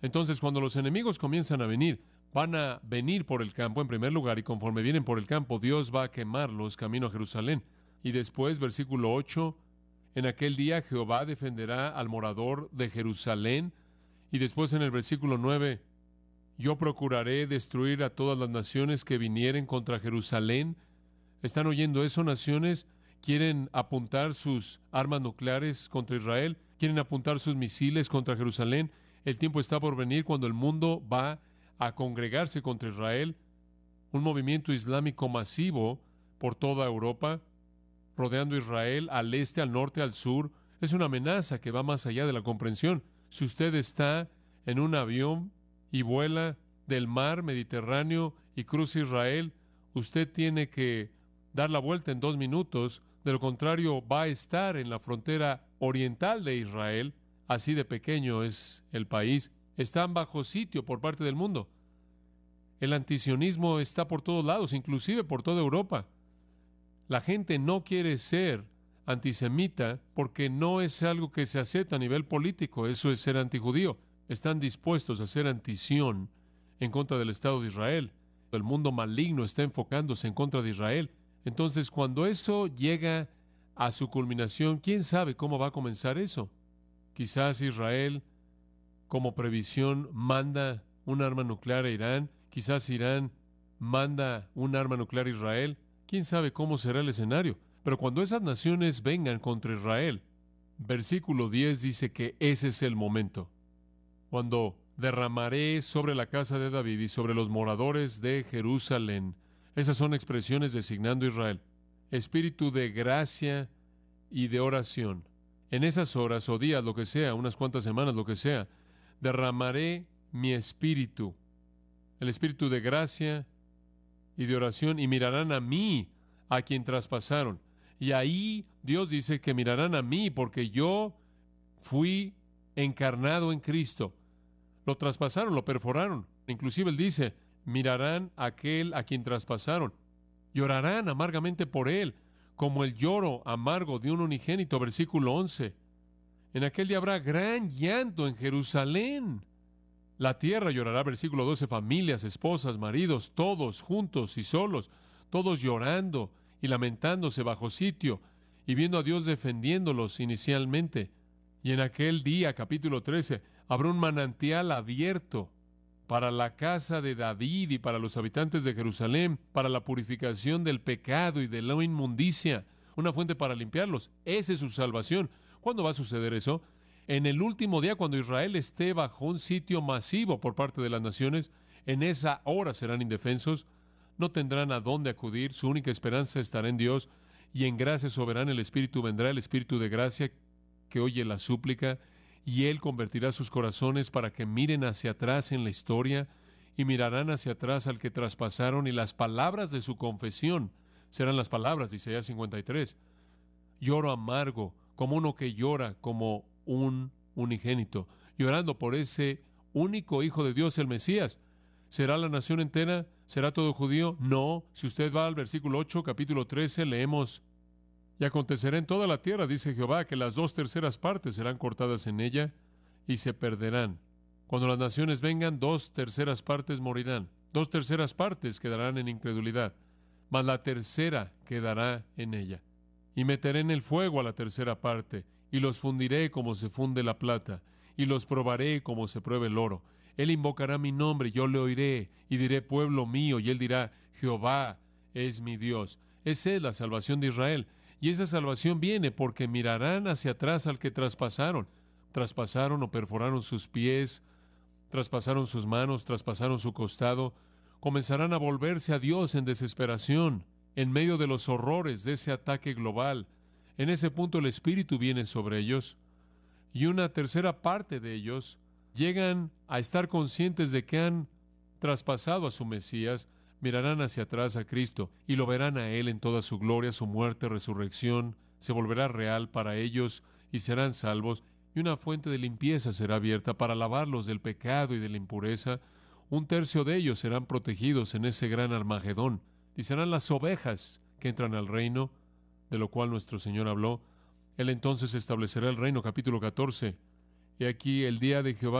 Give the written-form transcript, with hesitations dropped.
Entonces, cuando los enemigos comienzan a venir, van a venir por el campo en primer lugar, y conforme vienen por el campo, Dios va a quemarlos camino a Jerusalén. Y después, versículo 8, en aquel día Jehová defenderá al morador de Jerusalén. Y después en el versículo 9, yo procuraré destruir a todas las naciones que vinieren contra Jerusalén. ¿Están oyendo eso, naciones? ¿Quieren apuntar sus armas nucleares contra Israel? ¿Quieren apuntar sus misiles contra Jerusalén? El tiempo está por venir cuando el mundo va a congregarse contra Israel. Un movimiento islámico masivo por toda Europa, rodeando Israel al este, al norte, al sur. Es una amenaza que va más allá de la comprensión. Si usted está en un avión y vuela del mar Mediterráneo y cruza Israel, usted tiene que dar la vuelta en 2 minutos. De lo contrario, va a estar en la frontera oriental de Israel. Así de pequeño es el país. Están bajo sitio por parte del mundo. El antisionismo está por todos lados, inclusive por toda Europa. La gente no quiere ser antisemita porque no es algo que se acepta a nivel político. Eso es ser antijudío. Están dispuestos a ser antisión en contra del Estado de Israel. El mundo maligno está enfocándose en contra de Israel. Entonces, cuando eso llega a su culminación, ¿quién sabe cómo va a comenzar eso? Quizás Israel, como previsión, manda un arma nuclear a Irán. Quizás Irán manda un arma nuclear a Israel. ¿Quién sabe cómo será el escenario? Pero cuando esas naciones vengan contra Israel, versículo 10 dice que ese es el momento. Cuando derramaré sobre la casa de David y sobre los moradores de Jerusalén. Esas son expresiones designando a Israel. Espíritu de gracia y de oración. En esas horas o días, lo que sea, unas cuantas semanas, lo que sea, derramaré mi espíritu. El espíritu de gracia y de oración, y mirarán a mí, a quien traspasaron. Y ahí Dios dice que mirarán a mí, porque yo fui encarnado en Cristo. Lo traspasaron, lo perforaron. Inclusive Él dice, mirarán a aquel a quien traspasaron. Llorarán amargamente por Él, como el lloro amargo de un unigénito. Versículo 11. En aquel día habrá gran llanto en Jerusalén. La tierra llorará, versículo 12, familias, esposas, maridos, todos juntos y solos, todos llorando y lamentándose bajo sitio y viendo a Dios defendiéndolos inicialmente. Y en aquel día, capítulo 13, habrá un manantial abierto para la casa de David y para los habitantes de Jerusalén, para la purificación del pecado y de la inmundicia, una fuente para limpiarlos. Esa es su salvación. ¿Cuándo va a suceder eso? En el último día, cuando Israel esté bajo un sitio masivo por parte de las naciones, en esa hora serán indefensos, no tendrán a dónde acudir, su única esperanza estará en Dios, y en gracia soberana el Espíritu vendrá, el Espíritu de gracia que oye la súplica, y Él convertirá sus corazones para que miren hacia atrás en la historia, y mirarán hacia atrás al que traspasaron, y las palabras de su confesión serán las palabras de Isaías 53. Lloro amargo, como uno que llora como un unigénito, llorando por ese único Hijo de Dios, el Mesías. ¿Será la nación entera? ¿Será todo judío? No. Si usted va al versículo 8, capítulo 13, leemos: y acontecerá en toda la tierra, dice Jehová, que las 2/3 partes serán cortadas en ella y se perderán. Cuando las naciones vengan, 2/3 partes morirán. 2/3 partes quedarán en incredulidad, mas la tercera quedará en ella. Y meteré en el fuego a la tercera parte, y los fundiré como se funde la plata, y los probaré como se prueba el oro. Él invocará mi nombre, y yo le oiré, y diré: pueblo mío, y él dirá: Jehová es mi Dios. Esa es la salvación de Israel. Y esa salvación viene porque mirarán hacia atrás al que traspasaron. Traspasaron o perforaron sus pies, traspasaron sus manos, traspasaron su costado. Comenzarán a volverse a Dios en desesperación, en medio de los horrores de ese ataque global. En ese punto el Espíritu viene sobre ellos, y una tercera parte de ellos llegan a estar conscientes de que han traspasado a su Mesías. Mirarán hacia atrás a Cristo y lo verán a Él en toda su gloria, su muerte, resurrección. Se volverá real para ellos y serán salvos, y una fuente de limpieza será abierta para lavarlos del pecado y de la impureza. 1/3 de ellos serán protegidos en ese gran Armagedón, y serán las ovejas que entran al reino, de lo cual nuestro Señor habló. Él entonces establecerá el reino, capítulo 14. Y aquí el día de Jehová